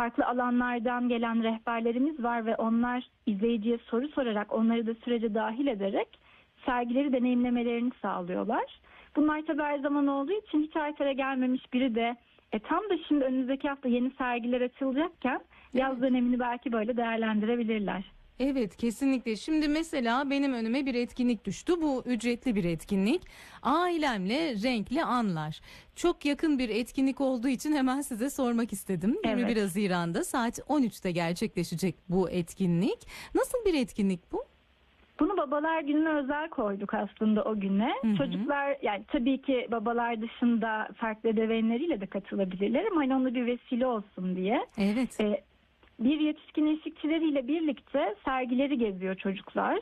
farklı alanlardan gelen rehberlerimiz var ve onlar izleyiciye soru sorarak, onları da sürece dahil ederek sergileri deneyimlemelerini sağlıyorlar. Bunlar tabii her zaman olduğu için hiç Arter'e gelmemiş biri de tam da şimdi önümüzdeki hafta yeni sergiler açılacakken yaz dönemini belki böyle değerlendirebilirler. Evet, kesinlikle. Şimdi mesela benim önüme bir etkinlik düştü. Bu ücretli bir etkinlik. Ailemle renkli anlar. Çok yakın bir etkinlik olduğu için hemen size sormak istedim. 21 Evet. Haziran'da saat 13'te gerçekleşecek bu etkinlik. Nasıl bir etkinlik bu? Bunu Babalar Günü'ne özel koyduk aslında o güne. Hı hı. Çocuklar, yani tabii ki babalar dışında farklı ebeveynleriyle de katılabilirler ama hani ona bir vesile olsun diye. Evet. Bir yetişkin eşlikçileriyle birlikte sergileri geziyor çocuklar.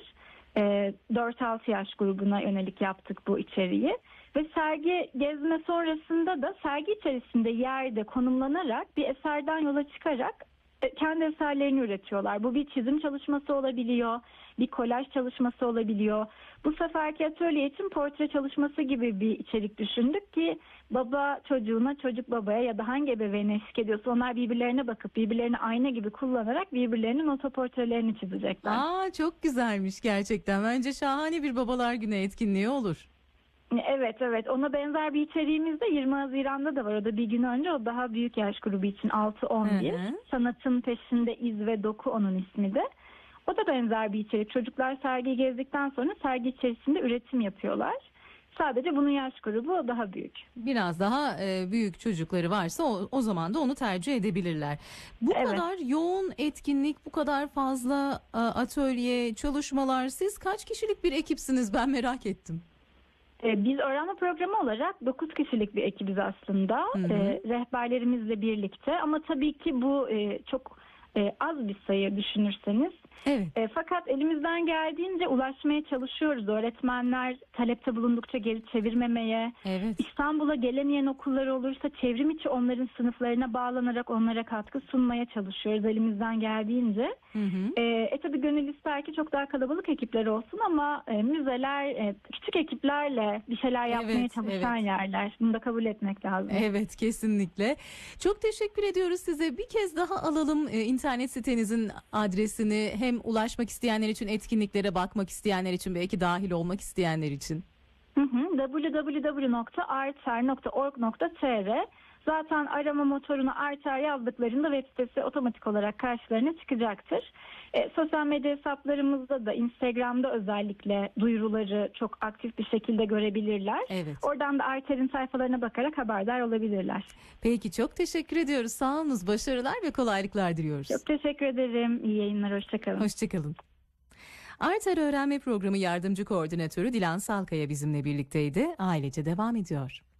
4-6 yaş grubuna yönelik yaptık bu içeriği. Ve sergi gezme sonrasında da sergi içerisinde yerde konumlanarak bir eserden yola çıkarak kendi eserlerini üretiyorlar. Bu bir çizim çalışması olabiliyor, bir kolaj çalışması olabiliyor. Bu seferki atölye için portre çalışması gibi bir içerik düşündük ki baba çocuğuna, çocuk babaya ya da hangi ebeveyne eşlik ediyorsa onlar birbirlerine bakıp birbirlerini ayna gibi kullanarak birbirlerinin otoportrelerini çizecekler. Çok güzelmiş gerçekten. Bence şahane bir Babalar Günü etkinliği olur. Evet, ona benzer bir içeriğimiz de 20 Haziran'da da var. O da bir gün önce, o daha büyük yaş grubu için 6-11. Hı hı. Sanatın peşinde iz ve doku onun ismi de. O da benzer bir içerik. Çocuklar sergiyi gezdikten sonra sergi içerisinde üretim yapıyorlar. Sadece bunun yaş grubu o daha büyük. Biraz daha büyük çocukları varsa o zaman da onu tercih edebilirler. Bu Evet. kadar yoğun etkinlik, bu kadar fazla atölye, çalışmalar. Siz kaç kişilik bir ekipsiniz, ben merak ettim. Biz öğrenme programı olarak 9 kişilik bir ekibiz aslında. Hı hı. Rehberlerimizle birlikte ama tabii ki bu çok az bir sayı düşünürseniz. Evet. Fakat elimizden geldiğince ulaşmaya çalışıyoruz. Öğretmenler talepte bulundukça geri çevirmemeye, Evet. İstanbul'a gelemeyen okullar olursa çevrim içi onların sınıflarına bağlanarak onlara katkı sunmaya çalışıyoruz elimizden geldiğince. Hı hı. Tabii gönül ister ki çok daha kalabalık ekipler olsun ama müzeler küçük ekiplerle bir şeyler yapmaya Evet, çalışan evet. yerler. Bunu da kabul etmek lazım. Evet, kesinlikle. Çok teşekkür ediyoruz size. Bir kez daha alalım internet sitenizin adresini. Hem ulaşmak isteyenler için, etkinliklere bakmak isteyenler için, belki dahil olmak isteyenler için. www.arter.org.tr. Zaten arama motoruna Arter yazdıklarında web sitesi otomatik olarak karşılarına çıkacaktır. Sosyal medya hesaplarımızda da, Instagram'da özellikle duyuruları çok aktif bir şekilde görebilirler. Evet. Oradan da Arter'in sayfalarına bakarak haberdar olabilirler. Peki, çok teşekkür ediyoruz. Sağ olunuz. Başarılar ve kolaylıklar diliyoruz. Çok teşekkür ederim. İyi yayınlar. Hoşçakalın. Hoşçakalın. Arter Öğrenme Programı Yardımcı Koordinatörü Dilan Salkaya bizimle birlikteydi. Ailece devam ediyor.